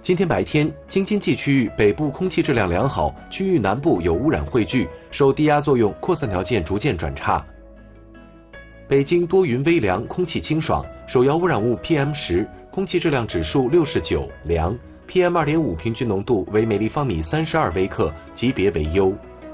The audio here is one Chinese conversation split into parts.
今天白天，京津冀区域北部空气质量良好，区域南部有污染汇聚，受低压作用，扩散条件逐渐转差。北京多云微凉，空气清爽，首要污染物 PM10，空气质量指数69，良。PM2.5 平均浓度为每立方米32微克，级别为优。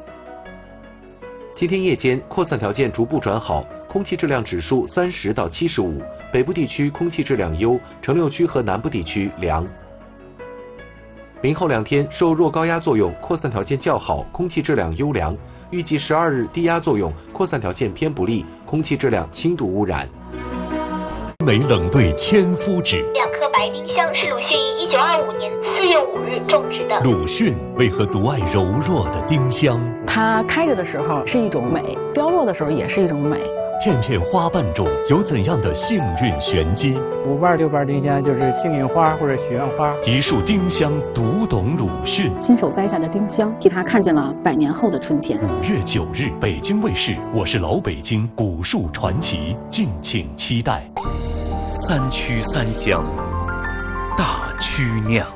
今天夜间，扩散条件逐步转好，空气质量指数30到75，北部地区空气质量优，城六区和南部地区良。明后2天受弱高压作用，扩散条件较好，空气质量优良。预计12日低压作用，扩散条件偏不利，空气质量轻度污染。 梅冷对千夫指。 2棵白丁香是鲁迅于1925年4月5日种植的。 鲁迅为何独爱柔弱的丁香？ 它开着的时候是一种美，凋落的时候也是一种美。 片片花瓣中有怎样的幸运玄机 ？5瓣6瓣丁香就是幸运花或者许愿花。 一树丁香读懂鲁迅。 亲手栽下的丁香，替他看见了100年后的春天。 5月9日，北京卫视《我是老北京》古树传奇，敬请期待。3区3香，大曲酿。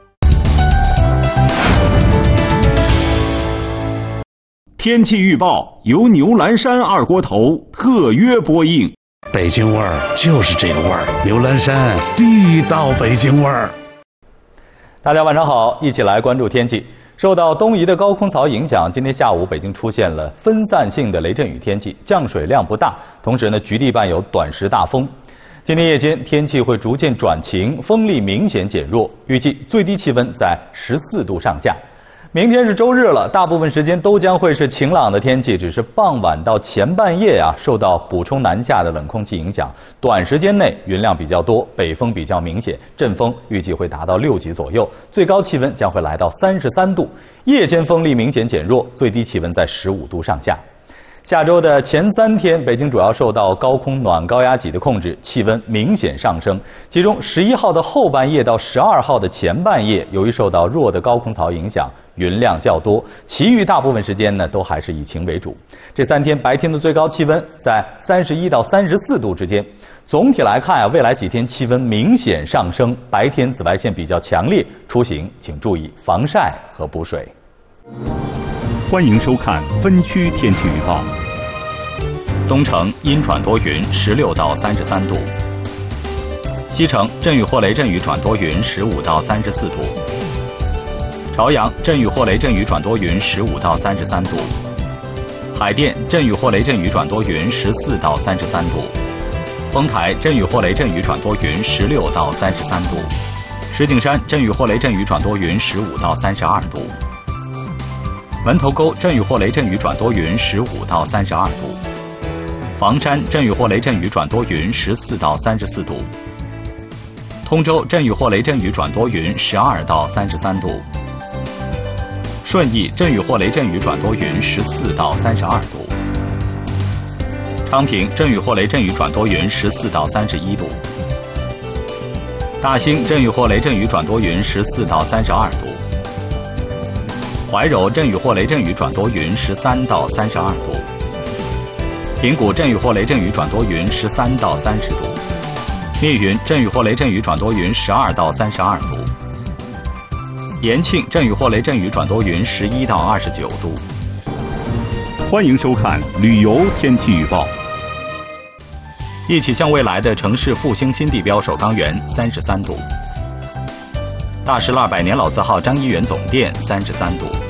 天气预报由牛栏山二锅头特约播映。 北京味儿就是这个味儿，牛栏山地道北京味儿。 大家晚上好，一起来关注天气。受到东移的高空槽影响，今天下午北京出现了分散性的雷阵雨天气，降水量不大，同时呢，局地伴有短时大风。今天夜间天气会逐渐转晴，风力明显减弱，预计最低气温在14度上下。明天是周日了，大部分时间都将会是晴朗的天气，只是傍晚到前半夜受到补充南下的冷空气影响，短时间内云量比较多，北风比较明显，阵风预计会达到6级左右，最高气温将会来到33度，夜间风力明显减弱，最低气温在15度上下。下周的前3天，北京主要受到高空暖高压脊的控制，气温明显上升。其中11号的后半夜到12号的前半夜，由于受到弱的高空槽影响，云量较多，其余大部分时间呢都还是以晴为主。这3天白天的最高气温在31到34度之间。总体来看未来几天气温明显上升，白天紫外线比较强烈，出行请注意防晒和补水。 欢迎收看分区天气预报。 东城阴转多云，16到33度；西城阵雨或雷阵雨转多云，15到34度；朝阳阵雨或雷阵雨转多云，15到33度；海淀阵雨或雷阵雨转多云，14到33度；丰台阵雨或雷阵雨转多云，16到33度；石景山阵雨或雷阵雨转多云，15到32度；门头沟阵雨或雷阵雨转多云，15到32度；房山阵雨或雷阵雨转多云，14到34度；通州阵雨或雷阵雨转多云，12到33度；顺义阵雨或雷阵雨转多云，14到32度；昌平阵雨或雷阵雨转多云，14到31度；大兴阵雨或雷阵雨转多云，14到32度；怀柔阵雨或雷阵雨转多云，13到32度；平谷阵雨或雷阵雨转多云，13到30度；密云阵雨或雷阵雨转多云，12到32度；延庆阵雨或雷阵雨转多云，11到29度。 欢迎收看旅游天气预报。 一起向未来的城市复兴新地标首钢园33度；大石栏百年老字号张一元总店33度；